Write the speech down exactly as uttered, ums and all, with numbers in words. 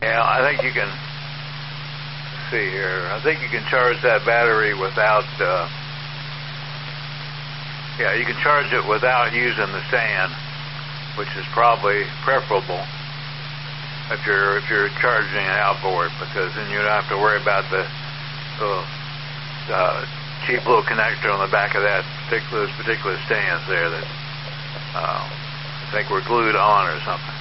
Yeah, I think you can, let's see here, I think you can charge that battery without, uh, yeah, you can charge it without using the stand, which is probably preferable if you're, if you're charging it outboard, because then you don't have to worry about the, the uh, cheap little connector on the back of that particular, those particular stands there that uh, I think were glued on or something.